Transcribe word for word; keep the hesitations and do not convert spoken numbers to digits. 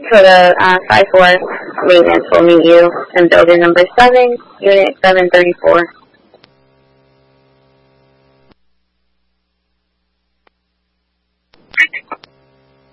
So the uh, five four maintenance will meet you in building number seven, unit seven thirty-four.